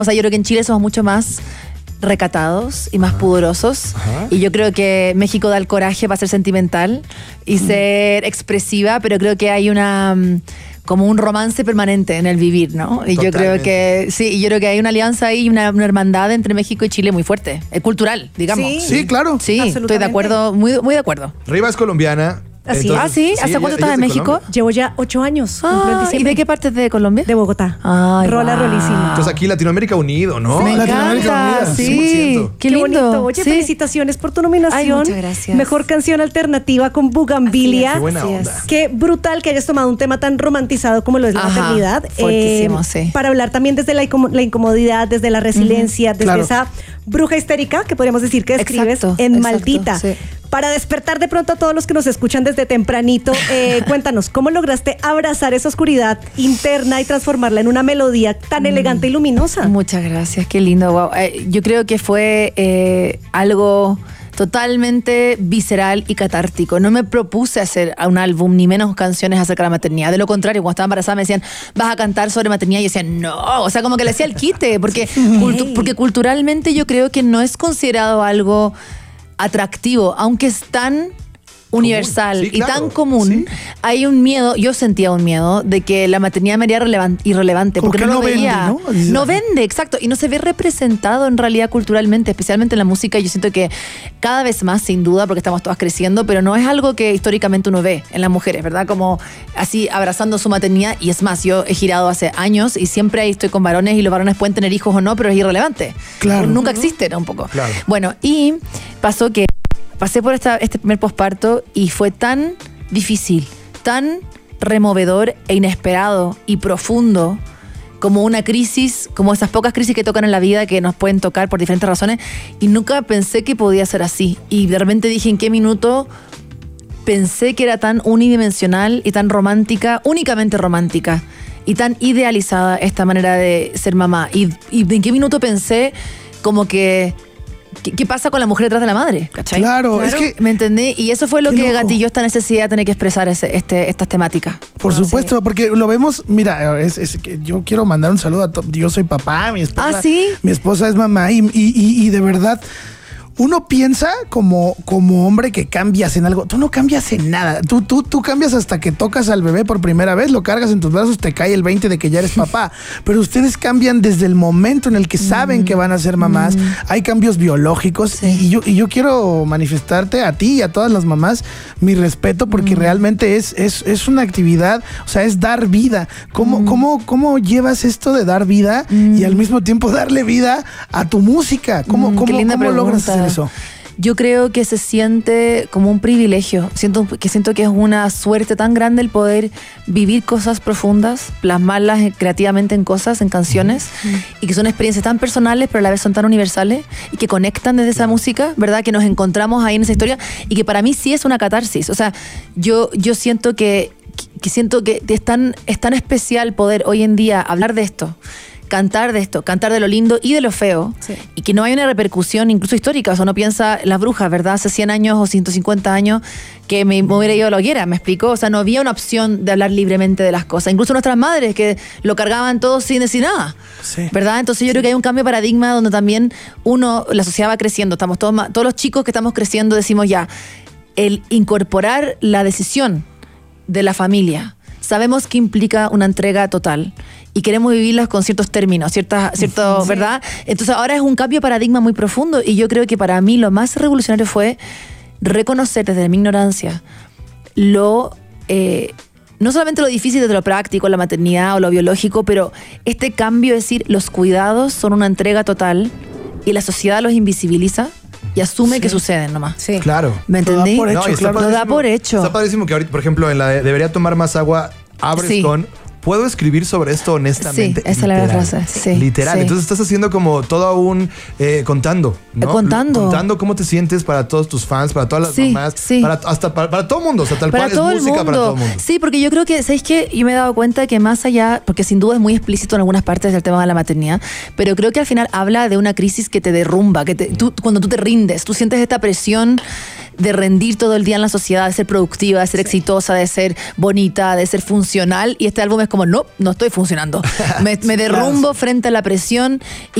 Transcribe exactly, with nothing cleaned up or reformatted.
O sea, yo creo que en Chile somos mucho más recatados y más pudorosos. Ajá. Y yo creo que México da el coraje para ser sentimental y mm. ser expresiva, pero creo que hay una como un romance permanente en el vivir, ¿no? Y Totalmente. yo creo que sí, y yo creo que hay una alianza ahí, una, una hermandad entre México y Chile muy fuerte, es cultural, digamos. Sí, sí, claro. Sí, estoy de acuerdo, muy, muy de acuerdo. Riva es colombiana. Así Entonces, ah, ¿sí? ¿Hasta sí, cuánto estás en México? Colombia. Llevo ya ocho años. Ah, ¿y de qué parte de Colombia? De Bogotá. Ay, Rola wow. rolísima. Entonces aquí Latinoamérica unido, ¿no? Me Latinoamérica encanta, unida. sí. cien por ciento. Qué lindo. Qué bonito. Oye, sí. felicitaciones por tu nominación. Ay, muchas gracias. Mejor canción alternativa con Bugambilia. Qué buena onda. Qué brutal que hayas tomado un tema tan romantizado como lo es la Ajá, maternidad. fuertísimo, eh, sí. Para hablar también desde la, la incomodidad, desde la resiliencia, uh-huh. desde claro. esa bruja histérica que podríamos decir que escribes exacto, en exacto, Maldita. Sí. Para despertar de pronto a todos los que nos escuchan desde tempranito, eh, cuéntanos, ¿cómo lograste abrazar esa oscuridad interna y transformarla en una melodía tan mm. elegante y luminosa? Muchas gracias, qué lindo. Wow. Eh, yo creo que fue eh, algo totalmente visceral y catártico. No me propuse hacer un álbum ni menos canciones acerca de la maternidad. De lo contrario, cuando estaba embarazada me decían, vas a cantar sobre maternidad, y yo decía, no, o sea, como que le hacía el quite, porque, cultu- porque culturalmente yo creo que no es considerado algo atractivo, aunque es tan universal sí, claro. y tan común, sí. hay un miedo, yo sentía un miedo de que la maternidad me haría relevant, irrelevante, como porque no, no lo veía. Vende, ¿no? no vende, exacto, y no se ve representado en realidad culturalmente, especialmente en la música. Yo siento que cada vez más, sin duda, porque estamos todas creciendo, pero no es algo que históricamente uno ve en las mujeres, ¿verdad? Como así abrazando su maternidad, y es más, yo he girado hace años y siempre ahí estoy con varones y los varones pueden tener hijos o no, pero es irrelevante. Claro. Nunca existe, ¿no? Un poco. Claro. Bueno, y pasó que pasé por esta, este primer posparto y fue tan difícil, tan removedor e inesperado y profundo como una crisis, como esas pocas crisis que tocan en la vida que nos pueden tocar por diferentes razones, y nunca pensé que podía ser así. Y de repente dije, ¿en qué minuto pensé que era tan unidimensional y tan romántica, únicamente romántica, y tan idealizada esta manera de ser mamá? Y, y en qué minuto pensé como que ¿Qué, ¿Qué pasa con la mujer detrás de la madre? ¿Cachai? Claro, claro, es que... ¿me entendí? Y eso fue lo que loco. gatilló esta necesidad de tener que expresar ese, este, estas temáticas. Por no, supuesto, sí. porque lo vemos, mira, es, es que yo quiero mandar un saludo a todos. Yo soy papá, mi esposa, ¿Ah, sí? mi esposa es mamá, y, y, y, y de verdad... Uno piensa como, como hombre que cambias en algo. Tú no cambias en nada. Tú, tú, tú cambias hasta que tocas al bebé por primera vez, lo cargas en tus brazos, te cae el veinte de que ya eres papá. Pero ustedes cambian desde el momento en el que saben mm. que van a ser mamás. Mm. Hay cambios biológicos. Sí. Y, yo, y yo quiero manifestarte a ti y a todas las mamás mi respeto, porque mm. realmente es, es, es una actividad, o sea, es dar vida. ¿Cómo, mm. cómo, cómo llevas esto de dar vida mm. y al mismo tiempo darle vida a tu música? ¿Cómo, mm, cómo, cómo logras hacer eso? Yo creo que se siente como un privilegio. Siento que siento que es una suerte tan grande el poder vivir cosas profundas, plasmarlas creativamente en cosas, en canciones, mm. y que son experiencias tan personales, pero a la vez son tan universales y que conectan desde esa música, ¿verdad? Que nos encontramos ahí en esa historia y que para mí sí es una catarsis. O sea, yo, yo siento que, que siento que es tan, es tan especial poder hoy en día hablar de esto, cantar de esto, cantar de lo lindo y de lo feo, sí. y que no hay una repercusión incluso histórica. O sea, uno piensa las brujas, ¿verdad? Hace cien años o ciento cincuenta años que me, me hubiera ido a la hoguera, ¿me explicó? O sea, no había una opción de hablar libremente de las cosas. Incluso nuestras madres que lo cargaban todo sin decir nada, sí. ¿verdad? Entonces yo sí. creo que hay un cambio de paradigma donde también uno, la sociedad va creciendo. Estamos todos, todos los chicos que estamos creciendo decimos ya, el incorporar la decisión de la familia, sabemos que implica una entrega total y queremos vivirlas con ciertos términos, ciertas, cierto, sí. ¿verdad? Entonces ahora es un cambio de paradigma muy profundo, y yo creo que para mí lo más revolucionario fue reconocer desde mi ignorancia lo, eh, no solamente lo difícil de lo práctico, la maternidad o lo biológico, pero este cambio, es decir, los cuidados son una entrega total y la sociedad los invisibiliza y asume sí. que suceden nomás. Sí. Claro. ¿Me entendí? Lo da por hecho, no, claro. Lo da por hecho. Está padrísimo que ahorita, por ejemplo, en la de debería tomar más agua, abres sí. con... ¿Puedo escribir sobre esto honestamente? Sí, esa literal. es la frase. Sí, literal. Sí. Entonces estás haciendo como todo un... Eh, contando, ¿no? Contando. Contando cómo te sientes para todos tus fans, para todas las sí, mamás, sí. para, hasta para, para todo el mundo. O sea, tal para cual todo es música mundo. para todo el mundo. Sí, porque yo creo que, ¿sabéis qué? Yo me he dado cuenta que más allá, porque sin duda es muy explícito en algunas partes del tema de la maternidad, pero creo que al final habla de una crisis que te derrumba, que te, tú, cuando tú te rindes, tú sientes esta presión de rendir todo el día en la sociedad, de ser productiva, de ser sí. exitosa, de ser bonita, de ser funcional. Y este álbum es como, no, no estoy funcionando. Me, me derrumbo frente a la presión.